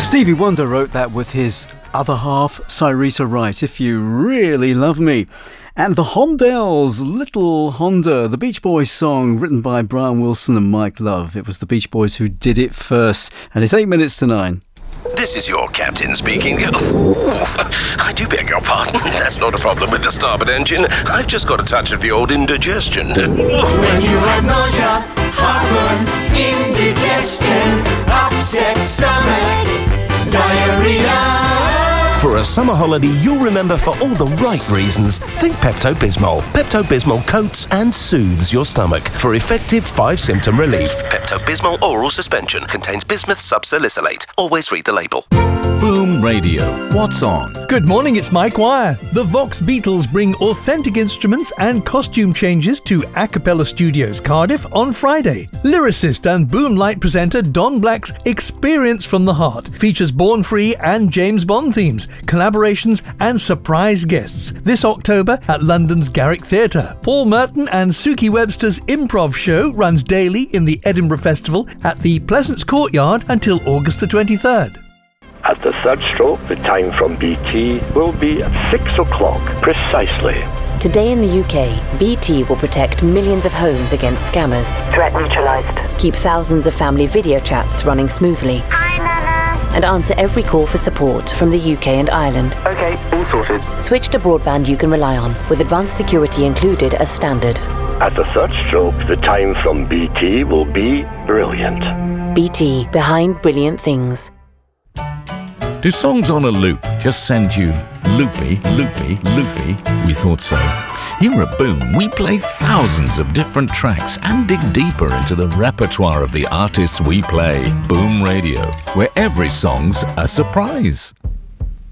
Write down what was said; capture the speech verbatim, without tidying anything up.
Stevie Wonder wrote that with his other half, Cyresa Wright, If You Really Love Me. And the Hondells, Little Honda, the Beach Boys song written by Brian Wilson and Mike Love. It was the Beach Boys who did it first. And it's eight minutes to nine. This is your captain speaking. I do beg your pardon. That's not a problem with the starboard engine. I've just got a touch of the old indigestion. When you have nausea, heartburn, indigestion, upset stomach, diarrhea. For a summer holiday you'll remember for all the right reasons, think Pepto-Bismol. Pepto-Bismol coats and soothes your stomach for effective five-symptom relief. Pepto-Bismol oral suspension contains bismuth subsalicylate. Always read the label. Boom Radio. What's on? Good morning, it's Mike Wire. The Vox Beatles bring authentic instruments and costume changes to Acapella Studios Cardiff on Friday. Lyricist and Boom Light presenter Don Black's Experience from the Heart features Born Free and James Bond themes, collaborations and surprise guests this October at London's Garrick Theatre. Paul Merton and Suki Webster's improv show runs daily in the Edinburgh Festival at the Pleasance Courtyard until August the twenty-third. At the third stroke, the time from B T will be at six o'clock precisely. Today in the U K, B T will protect millions of homes against scammers. Threat neutralised. Keep thousands of family video chats running smoothly. Hi, Nana. And answer every call for support from the U K and Ireland. Okay, all sorted. Switch to broadband you can rely on, with advanced security included as standard. At the third stroke, the time from B T will be brilliant. B T, behind brilliant things. Do songs on a loop just send you loopy, loopy, loopy? We thought so. Here at Boom, we play thousands of different tracks and dig deeper into the repertoire of the artists we play. Boom Radio, where every song's a surprise.